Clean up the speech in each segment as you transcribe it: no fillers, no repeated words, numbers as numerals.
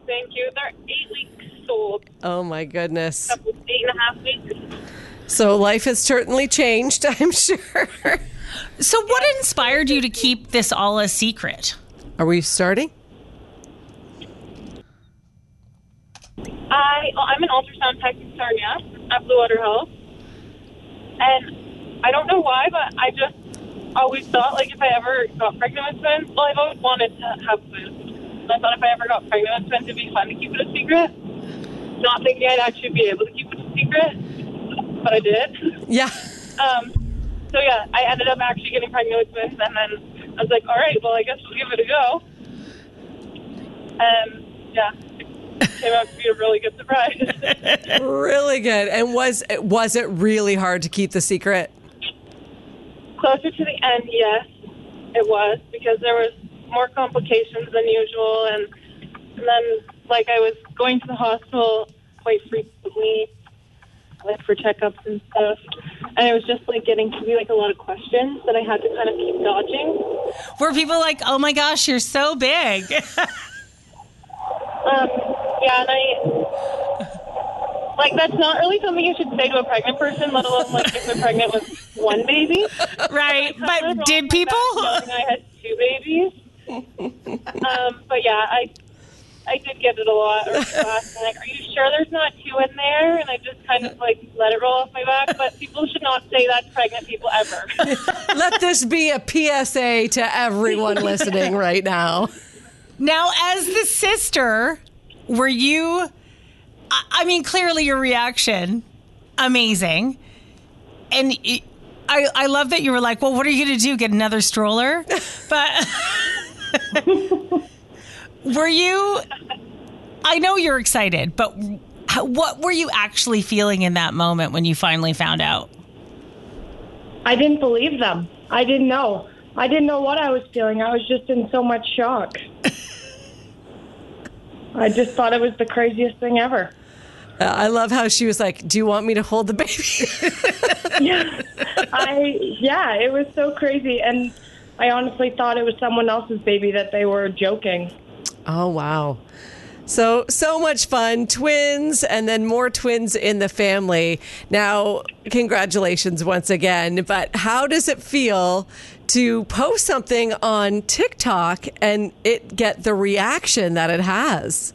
Thank you. They're 8 weeks old. Oh, my goodness. 8.5 weeks. So life has certainly changed, I'm sure. So what inspired you to keep this all a secret? Are we starting? I'm an ultrasound tech in Sarnia at Blue Water Health. And I don't know why, but I just always thought, like, if I ever got pregnant with twins, well, I've always wanted to have twins. And I thought if I ever got pregnant with twins, it'd be fun to keep it a secret. Not thinking I'd actually be able to keep it a secret, but I did. Yeah. So, yeah, I ended up actually getting pregnant with twins, and then I was like, all right, well, I guess we'll give it a go. And, yeah, it came out to be a really good surprise. Really good. And was it really hard to keep the secret? Closer to the end, yes, it was, because there was more complications than usual, and then, like, I was going to the hospital quite frequently, like, for checkups and stuff, and it was just, like, getting to be, like, a lot of questions that I had to kind of keep dodging. Were people like, oh my gosh, you're so big? Yeah, and like, that's not really something you should say to a pregnant person, let alone, like, if they're pregnant with one baby. Right, but did people? I had 2 babies. But yeah, I did get it a lot. Fast. Like, are you sure there's not 2 in there? And I just kind of, like, let it roll off my back. But people should not say that to pregnant people ever. Let this be a PSA to everyone listening right now. Now, as the sister, were you... I mean, clearly your reaction, amazing. And I love that you were like, well, what are you going to do, get another stroller? But were you... I know you're excited, but what were you actually feeling in that moment when you finally found out? I didn't believe them. I didn't know. I didn't know what I was feeling. I was just in so much shock. I just thought it was the craziest thing ever. I love how she was like, do you want me to hold the baby? Yeah, it was so crazy. And I honestly thought it was someone else's baby, that they were joking. Oh, wow. So much fun. Twins and then more twins in the family. Now, congratulations once again. But how does it feel to post something on TikTok and it get the reaction that it has?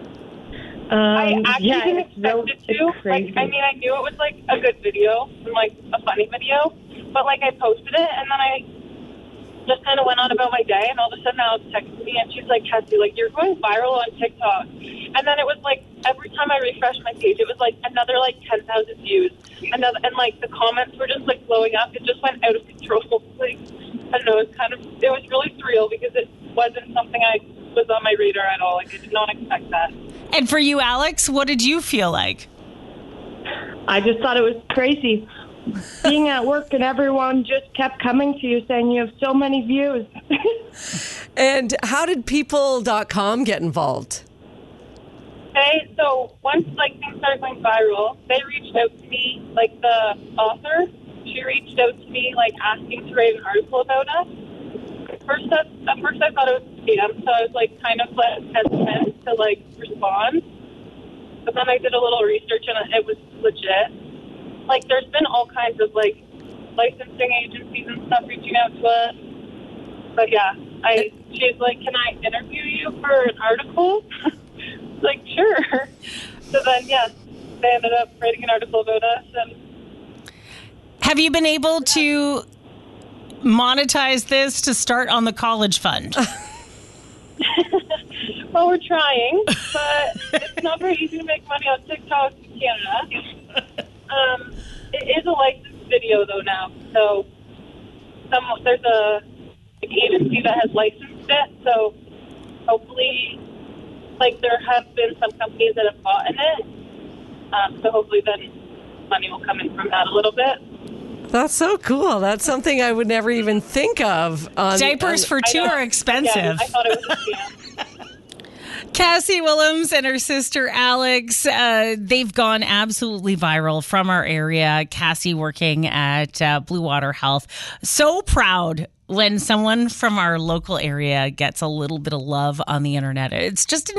I actually didn't expect it to. It's crazy. Like, I mean, I knew it was, like, a good video and, like, a funny video. But, like, I posted it, and then I just kind of went on about my day, and all of a sudden Alex texted me, and she's like, Cassie, like, you're going viral on TikTok. And then it was, like, every time I refreshed my page, it was, like, another, like, 10,000 views. And, like, the comments were just, like, blowing up. It just went out of control. Like, I don't know, it was really surreal because it wasn't something I was on my radar at all. Like, I did not expect that. And for you, Alex, what did you feel like? I just thought it was crazy. Being at work and everyone just kept coming to you saying you have so many views. And how did people.com get involved? Okay, so once, like, things started going viral, they reached out to me, like, the author. She reached out to me, like, asking to write an article about us. At first I thought it was a scam, so I was, like, kind of hesitant to, like, respond. But then I did a little research, and it was legit. Like, there's been all kinds of, like, licensing agencies and stuff reaching out to us. But, yeah, she's like, can I interview you for an article? Like, sure. So then, yes, they ended up writing an article about us. And have you been able to monetize this to start on the college fund? well, we're trying, but it's not very easy to make money on TikTok in Canada. It is a licensed video, though, now. So there's a agency that has licensed it. So hopefully, like, there have been some companies that have bought in it. So hopefully then money will come in from that a little bit. That's so cool. That's something I would never even think of. Diapers for 2 are expensive. Yeah, I thought it was a scam. Cassie Willems and her sister Alex, they've gone absolutely viral from our area. Cassie working at Blue Water Health. So proud when someone from our local area gets a little bit of love on the internet. It's just an